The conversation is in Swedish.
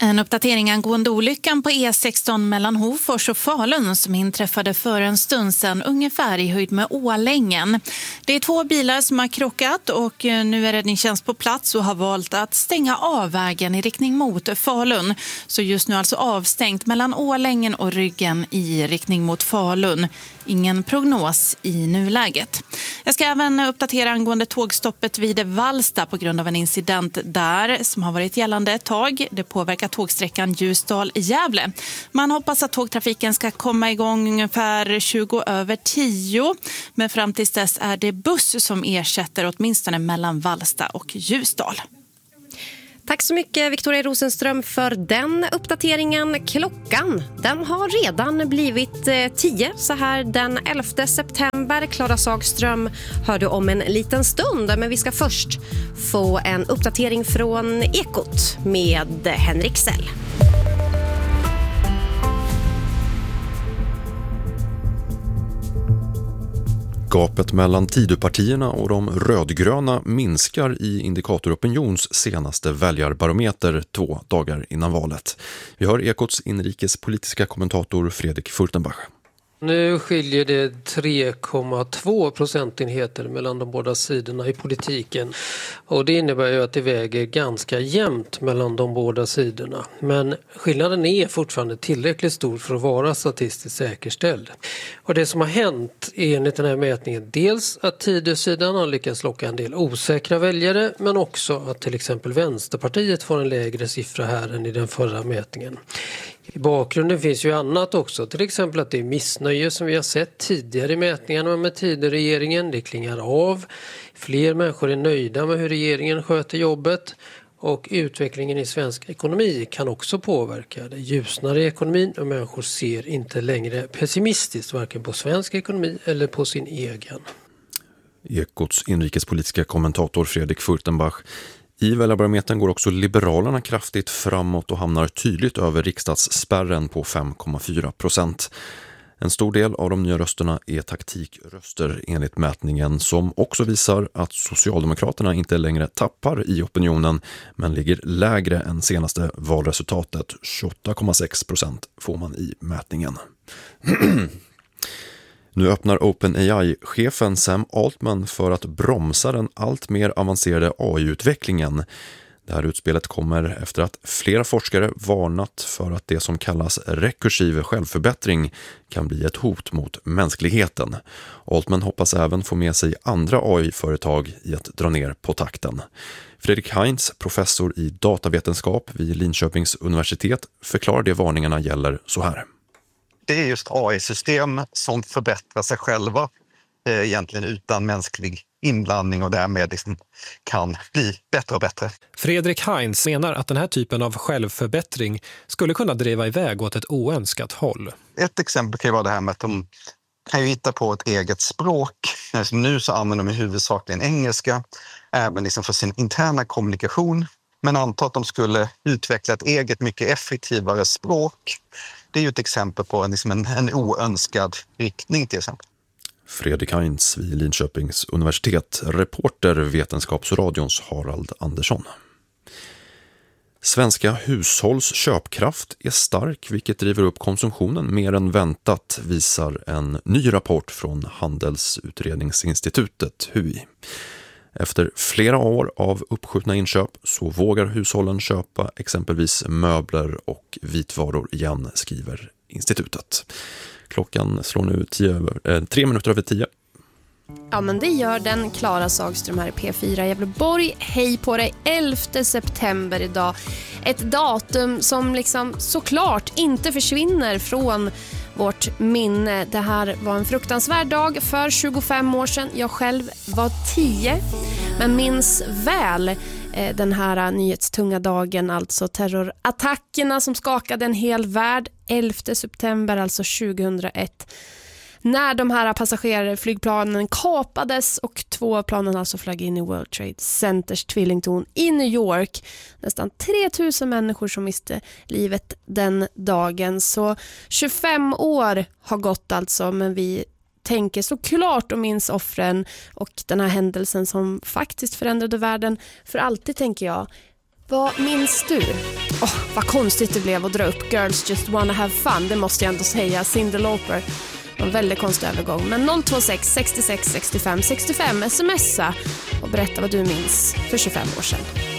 En uppdatering angående olyckan på E16 mellan Hofors och Falun som inträffade för en stund sedan ungefär i höjd med Ålängen. Det är 2 bilar som har krockat och nu är räddningstjänst på plats och har valt att stänga av vägen i riktning mot Falun. Så just nu alltså avstängt mellan Ålängen och Ryggen i riktning mot Falun. Ingen prognos i nuläget. Jag ska även uppdatera angående tågstoppet vid Vallsta på grund av en incident där som har varit gällande ett tag. Det påverkar tågsträckan Ljusdal-Gävle. Man hoppas att tågtrafiken ska komma igång ungefär 20:10. Men fram tills dess är det buss som ersätter åtminstone mellan Vallsta och Ljusdal. Tack så mycket Victoria Rosenström för den uppdateringen. Klockan, den har redan blivit 10 så här den 11 september. Klara Sagström hörde om en liten stund, men vi ska först få en uppdatering från Ekot med Henrik Sell. Gapet mellan Tidöpartierna och de rödgröna minskar i Indikatoropinions senaste väljarbarometer 2 dagar innan valet. Vi hör Ekots inrikespolitiska kommentator Fredrik Furtenbach. Nu skiljer det 3,2 procentenheter mellan de båda sidorna i politiken. Och det innebär ju att det väger ganska jämnt mellan de båda sidorna. Men skillnaden är fortfarande tillräckligt stor för att vara statistiskt säkerställd. Och det som har hänt är enligt den här mätningen dels att Tidösidan har lyckats locka en del osäkra väljare, men också att till exempel Vänsterpartiet får en lägre siffra här än i den förra mätningen. I bakgrunden finns ju annat också, till exempel att det är missnöje som vi har sett tidigare i mätningarna med Tidöregeringen. Det klingar av, fler människor är nöjda med hur regeringen sköter jobbet och utvecklingen i svensk ekonomi kan också påverka. Det ljusnar i ekonomin och människor ser inte längre pessimistiskt varken på svensk ekonomi eller på sin egen. Ekots inrikespolitiska kommentator Fredrik Furtenbach. I väljarbarometern går också Liberalerna kraftigt framåt och hamnar tydligt över riksdagsspärren på 5,4%. En stor del av de nya rösterna är taktikröster enligt mätningen som också visar att Socialdemokraterna inte längre tappar i opinionen men ligger lägre än senaste valresultatet. 28,6% får man i mätningen. Nu öppnar OpenAI-chefen Sam Altman för att bromsa den allt mer avancerade AI-utvecklingen. Det här utspelet kommer efter att flera forskare varnat för att det som kallas rekursiv självförbättring kan bli ett hot mot mänskligheten. Altman hoppas även få med sig andra AI-företag i att dra ner på takten. Fredrik Heinz, professor i datavetenskap vid Linköpings universitet, förklarar det varningarna gäller så här. Det är just AI-system som förbättrar sig själva egentligen utan mänsklig inblandning och därmed liksom kan bli bättre och bättre. Fredrik Heinz menar att den här typen av självförbättring skulle kunna driva iväg åt ett oönskat håll. Ett exempel kan ju vara det här med att de kan ju hitta på ett eget språk. Nu så använder de i huvudsakligen engelska även liksom för sin interna kommunikation. Men anta att de skulle utveckla ett eget mycket effektivare språk. Det är ju ett exempel på en oönskad riktning till exempel. Fredrik Heinz vid Linköpings universitet, reporter Vetenskapsradions Harald Andersson. Svenska hushålls köpkraft är stark, vilket driver upp konsumtionen mer än väntat, visar en ny rapport från Handelsutredningsinstitutet, HUI. Efter flera år av uppskjutna inköp så vågar hushållen köpa exempelvis möbler och vitvaror igen, skriver institutet. Klockan slår nu 3 minuter över 10. Ja, men det gör den. Klara Sagström här i P4 Gävleborg. Hej på dig, 11 september idag. Ett datum som liksom såklart inte försvinner från vårt minne. Det här var en fruktansvärd dag för 25 år sedan. Jag själv var 10, men minns väl den här nyhetstunga dagen, alltså terrorattackerna som skakade en hel värld. 11 september, alltså 2001. När de här passagerarflygplanen kapades och 2 planen alltså flög in i World Trade Centers tvillingtorn i New York. Nästan 3000 människor som miste livet den dagen. Så 25 år har gått alltså, men vi tänker såklart och minns offren och den här händelsen som faktiskt förändrade världen för alltid, tänker jag. Vad minns du? Vad konstigt det blev att dra upp Girls Just Wanna Have Fun. Det måste jag ändå säga. Cyndi Lauper. En väldigt konstig övergång. Men 026 66 65 65 smsa och berätta vad du minns för 25 år sedan.